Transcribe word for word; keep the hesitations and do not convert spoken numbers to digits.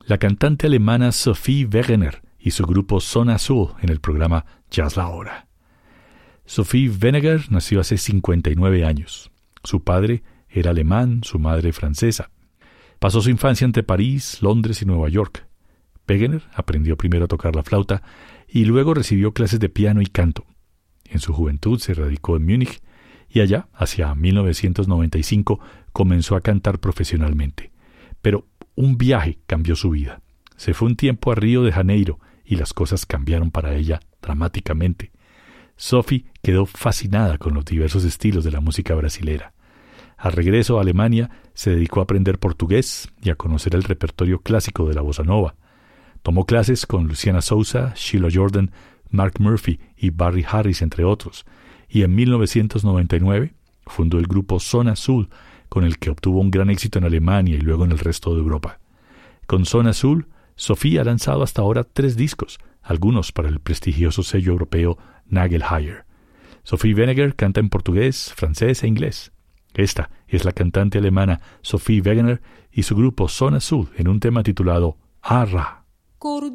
la cantante alemana Sophie Wegener y su grupo Zona Azul en el programa Jazz La Hora. Sophie Wegener nació hace cincuenta y nueve años. Su padre era alemán, su madre francesa. Pasó su infancia entre París, Londres y Nueva York. Wegener aprendió primero a tocar la flauta y luego recibió clases de piano y canto. En su juventud se radicó en Múnich y allá, hacia mil novecientos noventa y cinco, comenzó a cantar profesionalmente. Pero un viaje cambió su vida. Se fue un tiempo a Río de Janeiro y las cosas cambiaron para ella dramáticamente. Sophie quedó fascinada con los diversos estilos de la música brasilera. Al regreso a Alemania, se dedicó a aprender portugués y a conocer el repertorio clásico de la bossa nova. Tomó clases con Luciana Souza, Sheila Jordan, Mark Murphy y Barry Harris, entre otros, y en mil novecientos noventa y nueve fundó el grupo Zona Azul, con el que obtuvo un gran éxito en Alemania y luego en el resto de Europa. Con Zona Azul, Sophie ha lanzado hasta ahora tres discos, algunos para el prestigioso sello europeo Nagelhayer. Sophie Wegener canta en portugués, francés e inglés. Esta es la cantante alemana Sophie Wegener y su grupo Zona Azul en un tema titulado Arra. Coro